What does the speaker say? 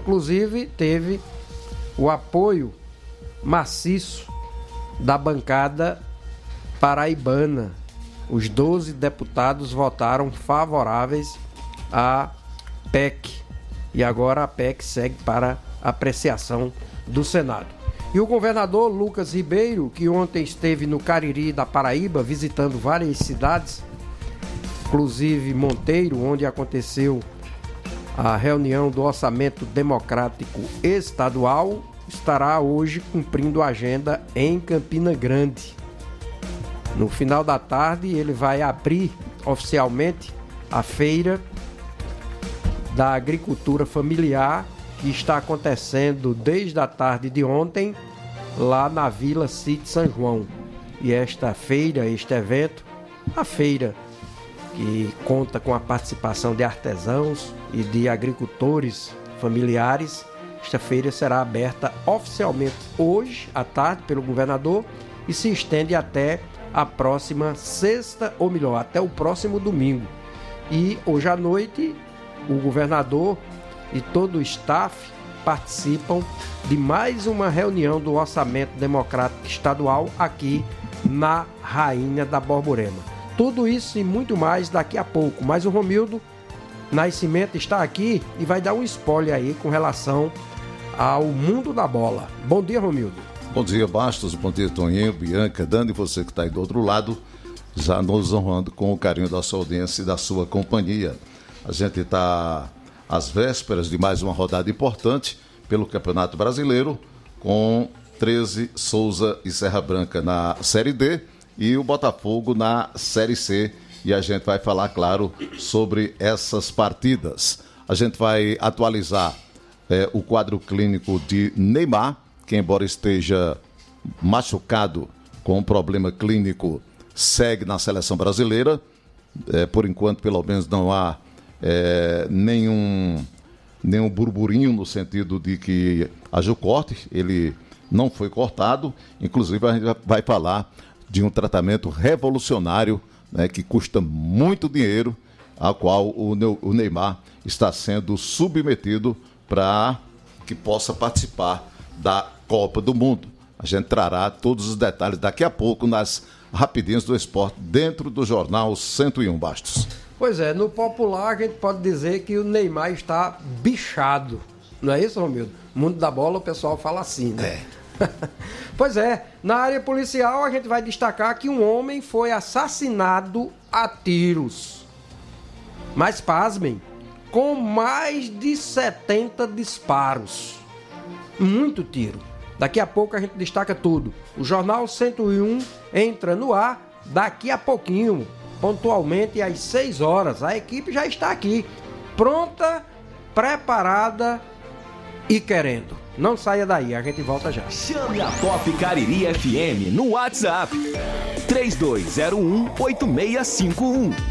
Inclusive, teve o apoio maciço da bancada paraibana. Os 12 deputados votaram favoráveis à PEC. E agora a PEC segue para apreciação do Senado. E o governador Lucas Ribeiro, que ontem esteve no Cariri da Paraíba, visitando várias cidades, inclusive Monteiro, onde aconteceu a reunião do Orçamento Democrático Estadual, estará hoje cumprindo a agenda em Campina Grande. No final da tarde, ele vai abrir oficialmente a feira da agricultura familiar, que está acontecendo desde a tarde de ontem lá na Vila City São João. E esta feira, este evento, a feira que conta com a participação de artesãos e de agricultores familiares, esta feira será aberta oficialmente hoje à tarde pelo governador e se estende até a próxima sexta, ou melhor, até o próximo domingo. E hoje à noite o governador e todo o staff participam de mais uma reunião do Orçamento Democrático Estadual aqui na Rainha da Borborema. Tudo isso e muito mais daqui a pouco. Mas o Romildo Nascimento está aqui e vai dar um spoiler aí com relação ao mundo da bola. Bom dia, Romildo. Bom dia, Bastos. Bom dia, Toninho, Bianca, Dani, você que está aí do outro lado, já nos honrando com o carinho da sua audiência e da sua companhia. A gente está às vésperas de mais uma rodada importante pelo Campeonato Brasileiro, com 13 Souza e Serra Branca na Série D e o Botafogo na Série C. E a gente vai falar, claro, sobre essas partidas. A gente vai atualizar o quadro clínico de Neymar, que embora esteja machucado com um problema clínico, segue na seleção brasileira. Por enquanto, pelo menos, não há nenhum burburinho no sentido de que haja o corte. Ele não foi cortado. Inclusive, a gente vai falar de um tratamento revolucionário, né, que custa muito dinheiro, a qual o Neymar está sendo submetido para que possa participar da Copa do Mundo. A gente trará todos os detalhes daqui a pouco nas rapidinhas do esporte dentro do Jornal 101, Bastos. Pois é, no popular a gente pode dizer que o Neymar está bichado. Não é isso, Romildo? Mundo da bola o pessoal fala assim, né? Pois é, na área policial a gente vai destacar que um homem foi assassinado a tiros. Mas pasmem, com mais de 70 disparos. Muito tiro. Daqui a pouco a gente destaca tudo. O Jornal 101 entra no ar daqui a pouquinho, pontualmente às 6 horas. A equipe já está aqui, pronta, preparada e querendo. Não saia daí, a gente volta já. Chame a Top Cariri FM no WhatsApp 3201-8651.